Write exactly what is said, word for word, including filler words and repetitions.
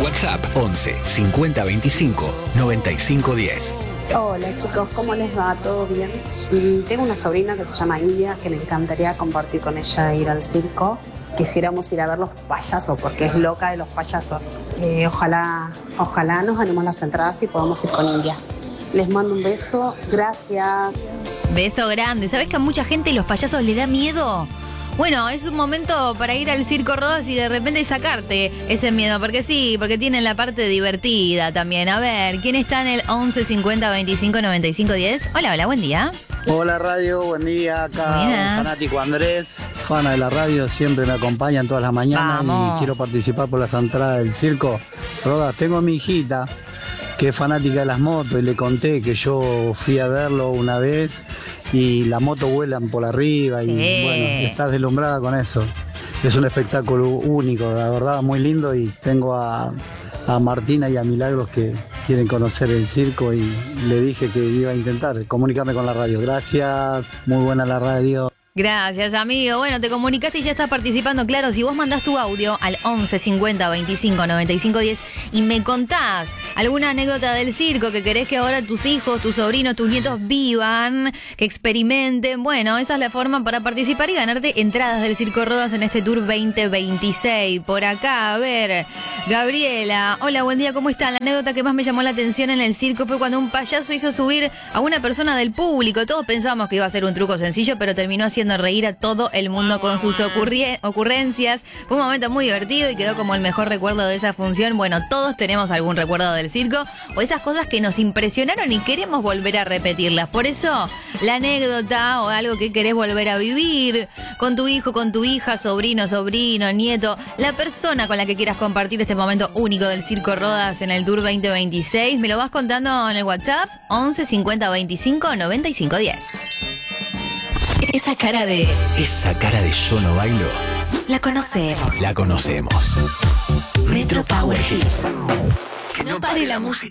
WhatsApp once cincuenta veinticinco noventa y cinco diez. Hola chicos, ¿cómo les va? ¿Todo bien? Mm, tengo una sobrina que se llama India, que le encantaría compartir con ella ir al circo. Quisiéramos ir a ver los payasos, porque es loca de los payasos. Eh, ojalá, ojalá nos ganemos las entradas y podamos ir con India. Les mando un beso, gracias. Beso grande. ¿Sabes que a mucha gente los payasos le da miedo? Bueno, es un momento para ir al Circo Rodas y de repente sacarte ese miedo, porque sí, porque tienen la parte divertida también. A ver, ¿quién está en el once cincuenta veinticinco noventa y cinco diez? Hola, hola, buen día. Hola radio, buen día, acá Buenas. un fanático Andrés, fana de la radio, siempre me acompañan todas las mañanas. Vamos. Y quiero participar por las entradas del Circo Rodas. Tengo a mi hijita que es fanática de las motos y le conté que yo fui a verlo una vez y las motos vuelan por arriba y Sí. bueno, estás deslumbrada con eso. Es un espectáculo único, la verdad, muy lindo, y tengo a, a Martina y a Milagros que quieren conocer el circo y le dije que iba a intentar comunicarme con la radio. Gracias, muy buena la radio. Gracias, amigo. Bueno, te comunicaste y ya estás participando. Claro, si vos mandás tu audio al once cincuenta veinticinco noventa y cinco diez y me contás alguna anécdota del circo que querés que ahora tus hijos, tus sobrinos, tus nietos vivan, que experimenten, bueno, esa es la forma para participar y ganarte entradas del Circo Rodas en este Tour veinte veintiséis. Por acá, a ver, Gabriela. Hola, buen día, ¿cómo están? La anécdota que más me llamó la atención en el circo fue cuando un payaso hizo subir a una persona del público. Todos pensábamos que iba a ser un truco sencillo, pero terminó haciendo reír a todo el mundo con sus ocurri- ocurrencias. Fue un momento muy divertido y quedó como el mejor recuerdo de esa función. Bueno, todos tenemos algún recuerdo del circo o esas cosas que nos impresionaron y queremos volver a repetirlas. Por eso, la anécdota o algo que querés volver a vivir con tu hijo, con tu hija, sobrino, sobrino, nieto, la persona con la que quieras compartir este momento único del Circo Rodas en el Tour veinte veintiséis, me lo vas contando en el WhatsApp once cincuenta veinticinco noventa y cinco diez. Esa cara de... Esa cara de yo no bailo, La conocemos. la conocemos. Metro Power Hits. Que no pare la música.